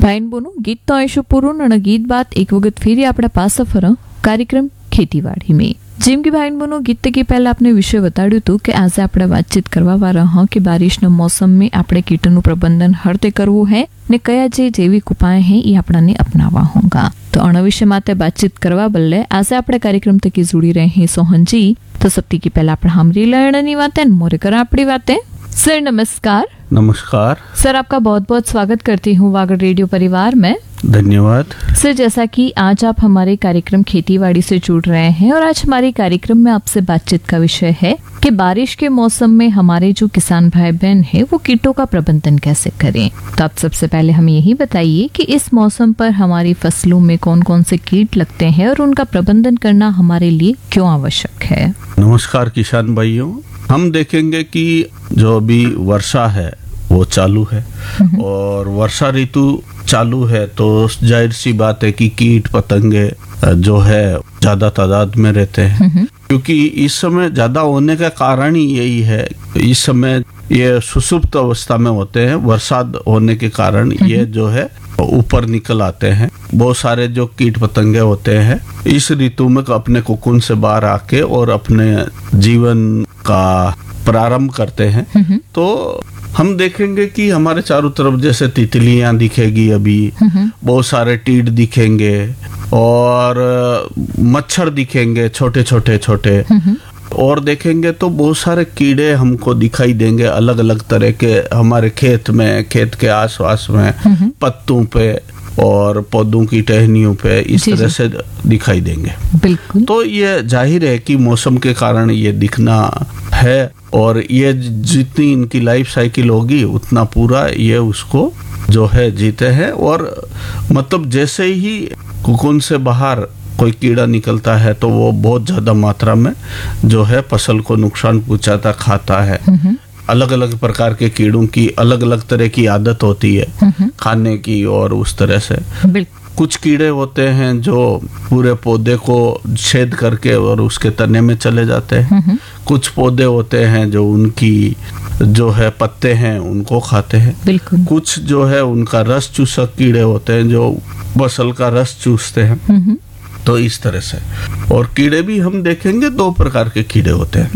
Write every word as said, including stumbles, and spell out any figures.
ભાઈન બોનું ગીત તો આવીશું પૂરું અને ગીત બાદ એક વખત ફેરી આપણા પાસે ફર કાર્યક્રમ ખેતીવાડી में જેમ કે ભાઈન બોનું ગીત તકી પહેલા આપણે વિષય બતાડ્યું હતું કે આજે આપણે વાતચીત કરવા વાળા હા કે બારિશના મોસમમાં આપણે કીટનું પ્રબંધન હરતે કરવું है ने कया जे जैविक उपाय हैं ये अपनाने अपनावा होगा। तो अण विषय माते बातचीत करवा बल्ले आज आपणे कार्यक्रम तक जुड़ी रहे हैं सोहन जी। तो सबती की पहला आपण हमरी लयणनी वाते मोरे करा अपनी बातें। सर नमस्कार। नमस्कार सर, आपका बहुत बहुत स्वागत करती हूँ वागड़ रेडियो परिवार में। धन्यवाद सर, जैसा कि आज आप हमारे कार्यक्रम खेतीबाड़ी से जुड़ रहे हैं और आज हमारे कार्यक्रम में आपसे बातचीत का विषय है कि बारिश के मौसम में हमारे जो किसान भाई बहन हैं वो कीटों का प्रबंधन कैसे करें। तो आप सबसे पहले हमें यही बताइए कि इस मौसम पर हमारी फसलों में कौन कौन से कीट लगते हैं और उनका प्रबंधन करना हमारे लिए क्यों आवश्यक है। नमस्कार किसान भाइयों, हम देखेंगे कि जो अभी वर्षा है वो चालू है और वर्षा ऋतु चालू है तो जाहिर सी बात है कि कीट पतंगे जो है ज्यादा तादाद में रहते हैं, क्योंकि इस समय ज्यादा होने का कारण ही यही है। इस समय ये सुसुप्त अवस्था में होते हैं, बरसात होने के कारण ये जो है ऊपर निकल आते हैं। बहुत सारे जो कीट पतंगे होते हैं इस ऋतु में अपने कोकून से बाहर आके और अपने जीवन का प्रारंभ करते हैं। तो हम देखेंगे कि हमारे चारों तरफ जैसे तितलियां दिखेगी, अभी बहुत सारे टीड दिखेंगे और मच्छर दिखेंगे छोटे छोटे छोटे, और देखेंगे तो बहुत सारे कीड़े हमको दिखाई देंगे अलग अलग तरह के हमारे खेत में, खेत के आसपास में, पत्तों पे और पौधों की टहनियों पे इस तरह से दिखाई देंगे। बिल्कुल। तो ये जाहिर है कि मौसम के कारण ये दिखना है और ये जितनी इनकी लाइफ साइकिल होगी उतना पूरा ये उसको जो है जीते हैं। और मतलब जैसे ही कोकून से बाहर कोई कीड़ा निकलता है तो वो बहुत ज्यादा मात्रा में जो है फसल को नुकसान पहुंचाता, खाता है। अलग अलग प्रकार के कीड़ों की अलग अलग तरह की आदत होती है खाने की, और उस तरह से कुछ कीड़े होते हैं जो पूरे पौधे को छेद करके और उसके तने में चले जाते हैं। कुछ पौधे होते हैं जो उनकी जो है पत्ते हैं उनको खाते हैं। कुछ जो है उनका रस चूसक कीड़े होते हैं जो फसल का रस चूसते हैं। तो इस तरह से, और कीड़े भी हम देखेंगे दो प्रकार के कीड़े होते हैं।